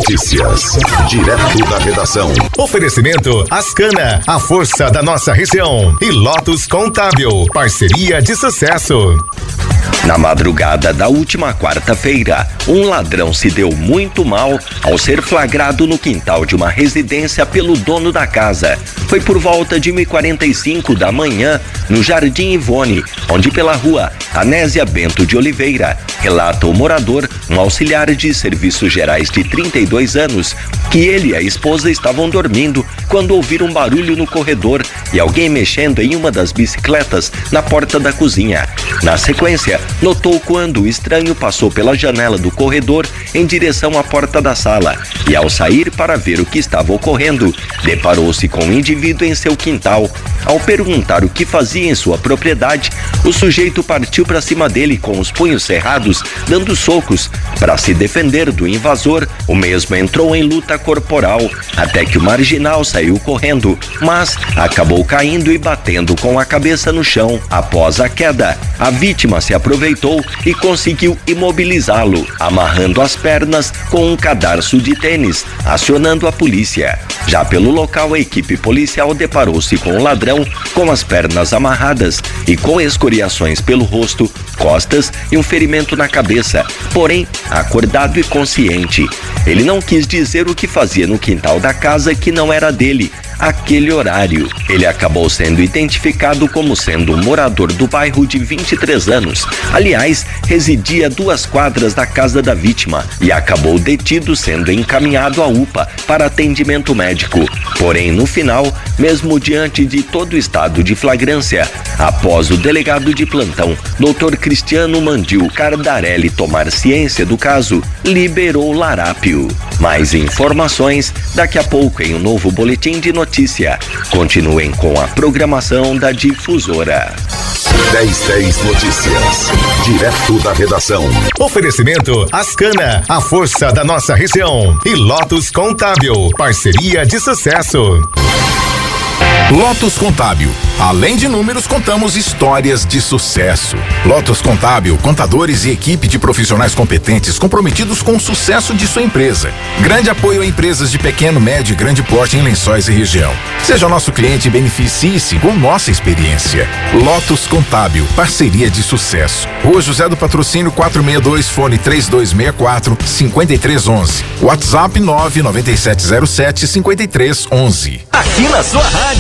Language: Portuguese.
Notícias, direto da redação. Oferecimento Ascana, a força da nossa região. E Lotus Contábil, parceria de sucesso. Na madrugada da última quarta-feira, um ladrão se deu muito mal ao ser flagrado no quintal de uma residência pelo dono da casa. Foi por volta de 1h45 da manhã, no Jardim Ivone, onde pela rua Anésia Bento de Oliveira, relata o morador, um auxiliar de serviços gerais de 32 anos, que ele e a esposa estavam dormindo quando ouviram um barulho no corredor e alguém mexendo em uma das bicicletas na porta da cozinha. Na sequência, notou quando o estranho passou pela janela do corredor em direção à porta da sala e, ao sair para ver o que estava ocorrendo, deparou-se com um indivíduo em seu quintal. Ao perguntar o que fazia em sua propriedade, o sujeito partiu para cima dele com os punhos cerrados, dando socos. Para se defender do invasor, o mesmo entrou em luta corporal, até que o marginal saiu correndo, mas acabou caindo e batendo com a cabeça no chão. Após a queda, a vítima se aproveitou e conseguiu imobilizá-lo, amarrando as pernas com um cadarço de tênis, acionando a polícia. Já pelo local, a equipe policial deparou-se com o ladrão com as pernas amarradas e com escoriações pelo rosto, costas e um ferimento na cabeça, porém acordado e consciente. Ele não quis dizer o que fazia no quintal da casa que não era dele aquele horário. Ele acabou sendo identificado como sendo um morador do bairro de 23 anos. Aliás, residia a 2 quadras da casa da vítima e acabou detido, sendo encaminhado à UPA para atendimento médico. Porém, no final, mesmo diante de todo o estado de flagrância, após o delegado de plantão, Dr. Cristiano Mandil Cardarelli, tomar ciência do caso, liberou o larápio. Mais informações daqui a pouco em um novo boletim de notícia. Continuem com a programação da Difusora. 1010 Notícias, direto da redação. Oferecimento Ascana, a força da nossa região. E Lotus Contábil, parceria de sucesso. Lotus Contábil. Além de números, contamos histórias de sucesso. Lotus Contábil, contadores e equipe de profissionais competentes comprometidos com o sucesso de sua empresa. Grande apoio a empresas de pequeno, médio e grande porte em Lençóis e região. Seja nosso cliente e beneficie-se com nossa experiência. Lotus Contábil, parceria de sucesso. Rua José do Patrocínio 462, fone 3264-5311. WhatsApp 99707-5311. Aqui na sua rádio.